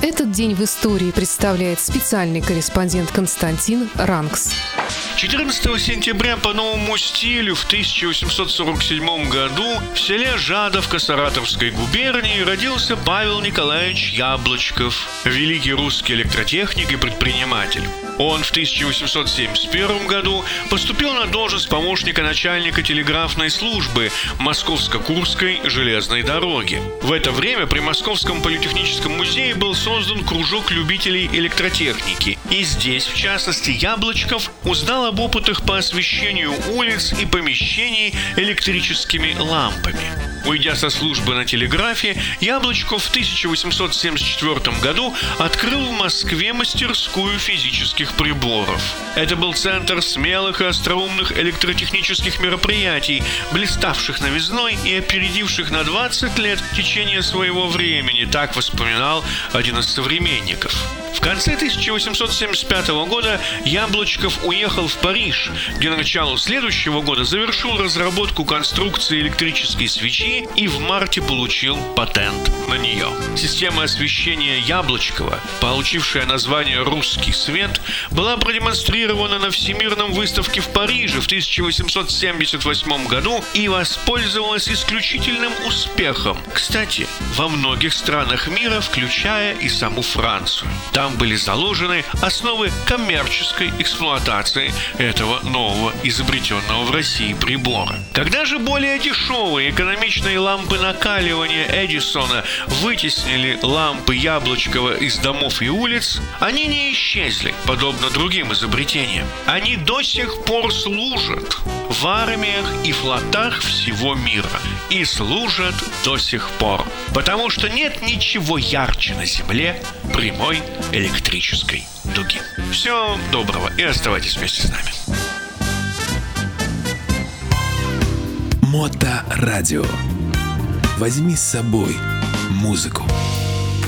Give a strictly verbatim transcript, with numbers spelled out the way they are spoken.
Этот день в истории представляет специальный корреспондент Константин Ранкс. четырнадцатого сентября по новому стилю в тысяча восемьсот сорок седьмом году в селе Жадовка Саратовской губернии родился Павел Николаевич Яблочков, великий русский электротехник и предприниматель. Он в тысяча восемьсот семьдесят первом году поступил на должность помощника начальника телеграфной службы Московско-Курской железной дороги. В это время при Московском политехническом музее был создан кружок любителей электротехники. И здесь, в частности, Яблочков узнал об опытах по освещению улиц и помещений электрическими лампами. Уйдя со службы на телеграфе, Яблочков в тысяча восемьсот семьдесят четвёртом году открыл в Москве мастерскую физических приборов. Это был центр смелых и остроумных электротехнических мероприятий, блиставших новизной и опередивших на двадцать лет течение своего времени, так вспоминал один из современников. В конце тысяча восемьсот семьдесят пятого года Яблочков уехал в Париж, где к началу следующего года завершил разработку конструкции электрической свечи и в марте получил патент на нее. Система освещения Яблочкова, получившая название «Русский свет», была продемонстрирована на Всемирном выставке в Париже в тысяча восемьсот семьдесят восьмом году и воспользовалась исключительным успехом. Кстати, во многих странах мира, включая и саму Францию. Там были заложены основы коммерческой эксплуатации этого нового изобретенного в России прибора. Когда же более дешевые экономичные лампы накаливания Эдисона вытеснили лампы Яблочкова из домов и улиц, они не исчезли, подобно другим изобретениям. Они до сих пор служат в армиях и флотах всего мира. И служат до сих пор. Потому что нет ничего ярче на Земле прямой электрической дуги. Всего доброго и оставайтесь вместе с нами. Моторадио. Возьми с собой музыку.